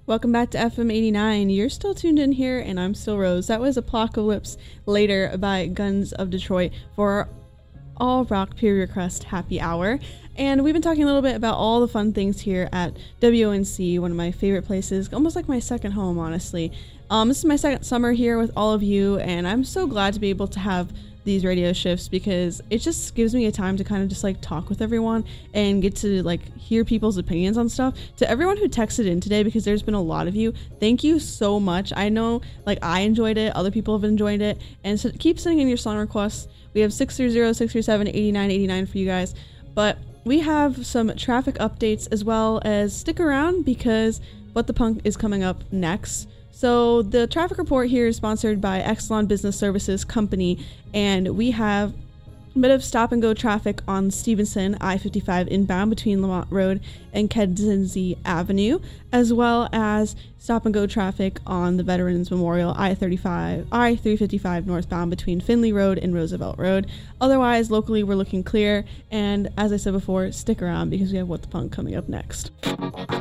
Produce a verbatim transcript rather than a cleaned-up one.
Welcome back to F M eighty-nine. You're still tuned in here, and I'm still Rose. That was Apocalypse Later by Guns of Detroit for our all rock peer request happy hour. And we've been talking a little bit about all the fun things here at W O N C, one of my favorite places, almost like my second home, honestly. Um, this is my second summer here with all of you, and I'm so glad to be able to have these radio shifts because it just gives me a time to kind of just like talk with everyone and get to like hear people's opinions on stuff. To everyone who texted in today, because there's been a lot of you, thank you so much. I know like I enjoyed it, other people have enjoyed it, and so keep sending in your song requests. We have six three zero, six three seven, eight nine eight nine for you guys, but we have some traffic updates as well as stick around because What the Punk is coming up next. So the traffic report here is sponsored by Exelon Business Services Company, and we have a bit of stop and go traffic on Stevenson I fifty-five inbound between Lamont Road and Kedzie Avenue, as well as stop and go traffic on the Veterans Memorial I thirty-five, I three fifty-five northbound between Finley Road and Roosevelt Road. Otherwise, locally we're looking clear, and as I said before, stick around because we have What the Punk coming up next.